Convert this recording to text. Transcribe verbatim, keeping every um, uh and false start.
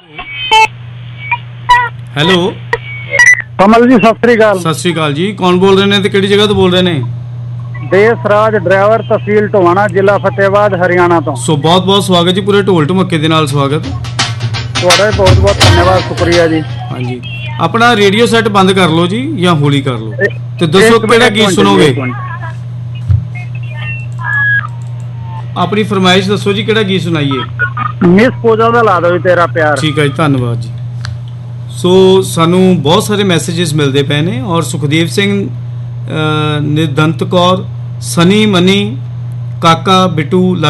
Hello Kamal ji Sat Sri ਅਕਾਲ। ਸਤਿ ਸ੍ਰੀ ਅਕਾਲ ਜੀ, ਕੌਣ ਬੋਲ ਰਹੇ ਨੇ ਤੇ ਕਿਹੜੀ ਜਗ੍ਹਾ ਤੋਂ ਬੋਲ ਰਹੇ ਨੇ? ਦੇਸ ਰਾਜ ਡਰਾਈਵਰ, ਤਹਿਸੀਲ ਟੋਹਾਣਾ, ਜ਼ਿਲ੍ਹਾ ਫਤਿਹਾਬਾਦ, ਹਰਿਆਣਾ ਤੋਂ। ਸੋ ਬਹੁਤ ਬਹੁਤ ਸਵਾਗਤ ਜੀ, ਪੂਰੇ ਢੋਲ ਢਮੱਕੇ ਦੇ ਨਾਲ ਸਵਾਗਤ ਤੁਹਾਡਾ ਬਹੁਤ ਬਹੁਤ ਧੰਨਵਾਦ, ਸ਼ੁਕਰੀਆ ਜੀ। ਹਾਂਜੀ, ਆਪਣਾ ਰੇਡੀਓ ਸੈੱਟ ਬੰਦ ਕਰ ਲਓ ਜੀ ਜਾਂ ਹੌਲੀ ਕਰ ਲਓ ਤੇ ਦੱਸੋ ਇੱਕ ਕਿਹੜਾ ਮਿੰਟ, ਗੀਤ ਇੱਕ ਸੁਣੋਗੇ? ਮਿੰਟ। ਆਪਣੀ ਫਰਮਾਇਸ਼ ਦੱਸੋ ਜੀ, ਕਿਹੜਾ ਗੀਤ ਸੁਣਾਈਏ? ਮਿਸ ਪੂਜਾ ਦਾ ਲਾ ਦਿਓ ਜੀ, ਤੇਰਾ ਪਿਆਰ। ਠੀਕ ਹੈ ਜੀ, ਧੰਨਵਾਦ ਜੀ। ਸੋ ਸਾਨੂੰ ਬਹੁਤ ਸਾਰੇ ਮੈਸੇजेस ਮਿਲਦੇ ਪਏ ਨੇ ਔਰ ਸੁਖਦੇਵ ਸਿੰਘ, ਨਿਰਦੰਤ ਕੌਰ, ਸਨੀ ਮਨੀ, ਕਾਕਾ ਬਿੱਟੂ